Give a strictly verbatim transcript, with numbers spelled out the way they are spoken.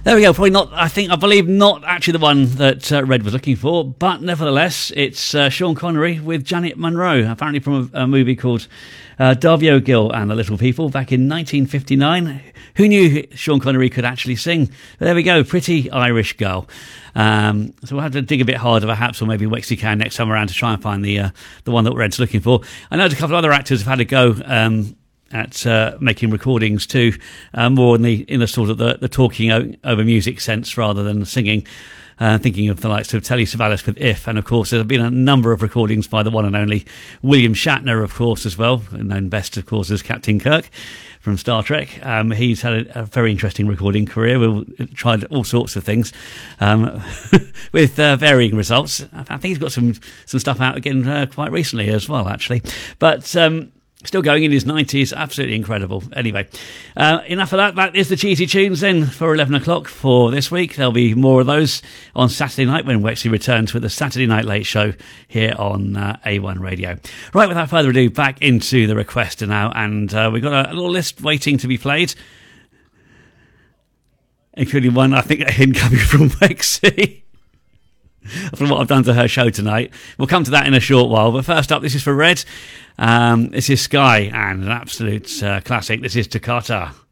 There we go. Probably not, I think, I believe not actually the one that uh, Red was looking for, but nevertheless, it's uh, Sean Connery with Janet Munro, apparently from a, a movie called uh, Darby O'Gill and the Little People back in nineteen fifty-nine. Who knew Sean Connery could actually sing? But there we go. Pretty Irish girl. Um, so we'll have to dig a bit harder, perhaps, or maybe Wexley can next time around to try and find the uh, the one that Red's looking for. I know a couple of other actors have had a go um, at uh, making recordings too, uh, more in the in the sort of the, the talking o- over music sense rather than singing. Uh, thinking of the likes of Telly Savalas with If, and of course there have been a number of recordings by the one and only William Shatner, of course, as well, known best, of course, as Captain Kirk from Star Trek. Um, he's had a, a very interesting recording career. We've tried all sorts of things um, with uh, varying results. I think he's got some some stuff out again uh, quite recently as well, actually. But um, still going in his nineties, absolutely incredible. Anyway, uh, enough of that. That is the cheesy tunes then for eleven o'clock for this week. There'll be more of those on Saturday night when Wexley returns with the Saturday Night Late Show here on uh, A one Radio. Right, without further ado, back into the requester now, and uh, we've got a little list waiting to be played, including one, I think, incoming from Wexley. From what I've done to her show tonight. We'll come to that in a short while, but first up, this is for Red. Um, this is Sky and an absolute uh, classic. This is Toccata.